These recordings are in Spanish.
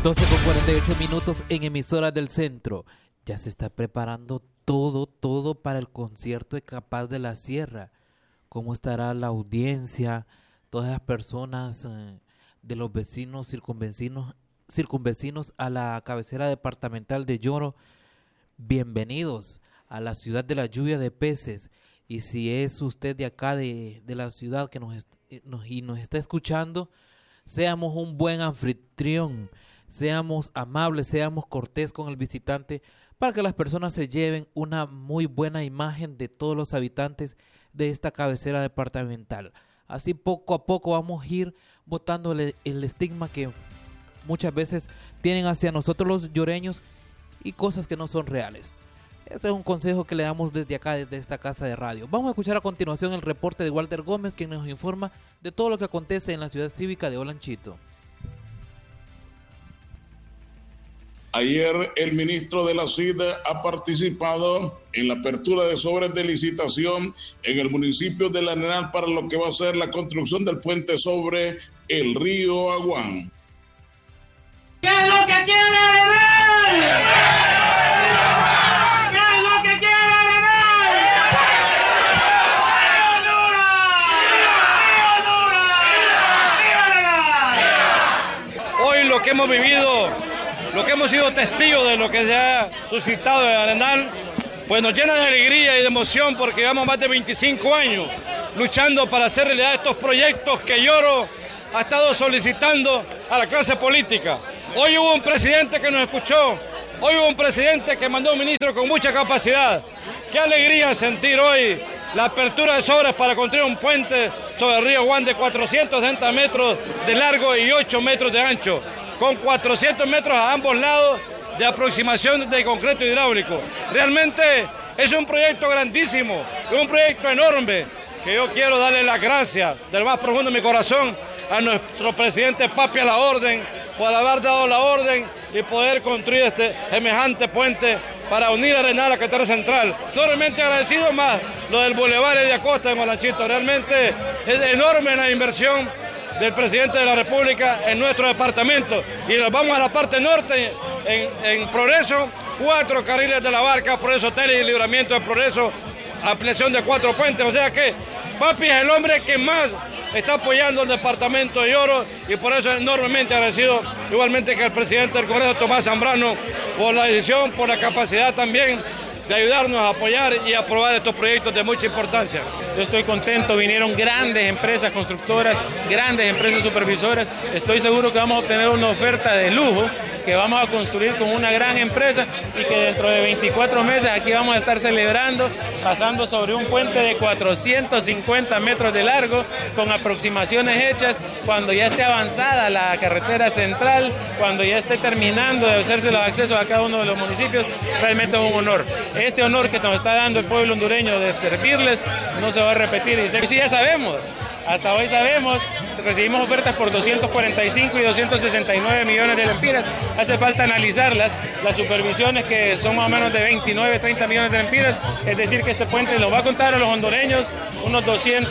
12:48 en emisoras del centro. Ya se está preparando todo para el concierto de Capaz de la Sierra. ¿Cómo estará la audiencia? Todas las personas de los vecinos circunvecinos a la cabecera departamental de Yoro, bienvenidos a la ciudad de la lluvia de peces. Y si es usted de acá de la ciudad que nos está escuchando, seamos un buen anfitrión, seamos amables, seamos cortés con el visitante, para que las personas se lleven una muy buena imagen de todos los habitantes de esta cabecera departamental. Así poco a poco vamos a ir botando el estigma que muchas veces tienen hacia nosotros los yoreños y cosas que no son reales. Este es un consejo que le damos desde acá, desde esta casa de radio. Vamos a escuchar a continuación el reporte de Walter Gómez, quien nos informa de todo lo que acontece en la ciudad cívica de Olanchito. Ayer el ministro de la CID ha participado en la apertura de sobres de licitación en el municipio de Arenal para lo que va a ser la construcción del puente sobre el río Aguán. ¿Qué es lo que quiere Arenal? ¿Qué es lo que quiere Arenal? ¡Honduras! Hoy lo que hemos vivido, lo que hemos sido testigos de lo que se ha suscitado en Arenal, pues nos llena de alegría y de emoción porque llevamos más de 25 años luchando para hacer realidad estos proyectos que Yoro ha estado solicitando a la clase política. Hoy hubo un presidente que nos escuchó, hoy hubo un presidente que mandó un ministro con mucha capacidad. Qué alegría sentir hoy la apertura de sobres para construir un puente sobre el río Aguán de 460 metros de largo y 8 metros de ancho, con 400 metros a ambos lados de aproximación de concreto hidráulico. Realmente es un proyecto grandísimo, es un proyecto enorme, que yo quiero darle las gracias del más profundo de mi corazón a nuestro presidente Papi a la orden, por haber dado la orden y poder construir este semejante puente para unir a Arenal a la carretera central. Enormemente agradecido más lo del Boulevard de Acosta en Olanchito. Realmente es enorme la inversión del presidente de la República en nuestro departamento. Y nos vamos a la parte norte, en Progreso, 4 carriles de la Barca, Progreso Tele y Libramiento de Progreso, ampliación de 4 puentes. O sea que Papi es el hombre que más está apoyando al departamento de Yoro y por eso es enormemente agradecido, igualmente que el presidente del Congreso, Tomás Zambrano, por la decisión, por la capacidad también de ayudarnos a apoyar y aprobar estos proyectos de mucha importancia. Yo estoy contento, vinieron grandes empresas constructoras, grandes empresas supervisoras. Estoy seguro que vamos a obtener una oferta de lujo que vamos a construir con una gran empresa y que dentro de 24 meses aquí vamos a estar celebrando, pasando sobre un puente de 450 metros de largo, con aproximaciones hechas, cuando ya esté avanzada la carretera central, cuando ya esté terminando de hacerse los accesos a cada uno de los municipios. Realmente es un honor. Este honor que nos está dando el pueblo hondureño de servirles no se va a repetir. Y sí, ya sabemos, hasta hoy sabemos, recibimos ofertas por 245 y 269 millones de lempiras. Hace falta analizarlas, las supervisiones que son más o menos de 29, 30 millones de lempiras, es decir que este puente nos va a contar a los hondureños unos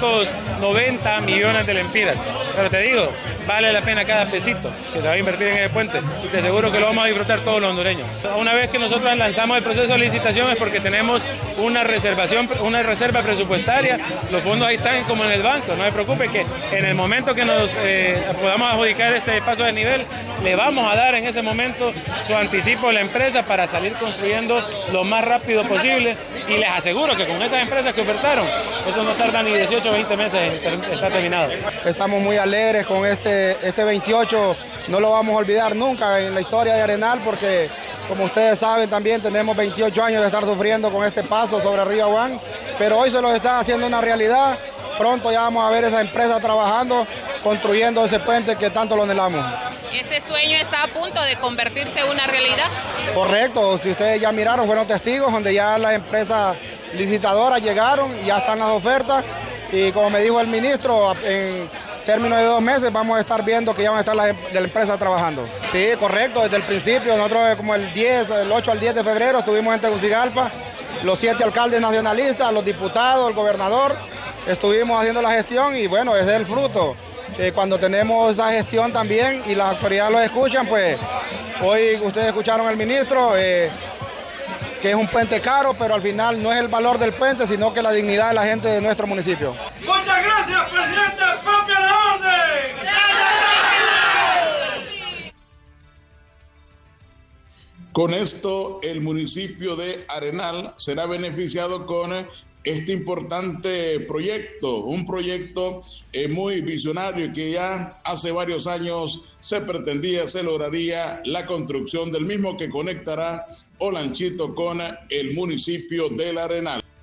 290 millones de lempiras. Pero te digo, vale la pena cada pesito que se va a invertir en ese puente y te aseguro que lo vamos a disfrutar todos los hondureños. Una vez que nosotros lanzamos el proceso de licitación es porque tenemos una reserva presupuestaria, los fondos ahí están como en el banco, no se preocupe que en el momento que nos podamos adjudicar este paso de nivel, le vamos a dar en ese momento su anticipo a la empresa para salir construyendo lo más rápido posible y les aseguro que con esas empresas que ofertaron, eso no tarda ni 18 o 20 meses en estar terminado. Estamos muy alegres con este 28, no lo vamos a olvidar nunca en la historia de Arenal porque como ustedes saben también tenemos 28 años de estar sufriendo con este paso sobre el río Aguán, pero hoy se lo está haciendo una realidad. Pronto ya vamos a ver esa empresa trabajando, construyendo ese puente que tanto lo anhelamos. ¿Este sueño está a punto de convertirse en una realidad? Correcto, si ustedes ya miraron, fueron testigos, donde ya las empresas licitadoras llegaron y ya están las ofertas. Y como me dijo el ministro, en términos de 2 meses vamos a estar viendo que ya van a estar la empresa trabajando. Sí, correcto, desde el principio, nosotros como el 8 al 10 de febrero estuvimos en Tegucigalpa, los 7 alcaldes nacionalistas, los diputados, el gobernador, estuvimos haciendo la gestión y bueno, ese es el fruto. Cuando tenemos esa gestión también y las autoridades lo escuchan, pues Hoy ustedes escucharon al ministro, que es un puente caro, pero al final no es el valor del puente, sino que la dignidad de la gente de nuestro municipio. Muchas gracias, presidente. ¡Copia la orden! Con esto, el municipio de Arenal será beneficiado con este importante proyecto, un proyecto muy visionario que ya hace varios años se pretendía, se lograría la construcción del mismo, que conectará Olanchito con el municipio del Arenal.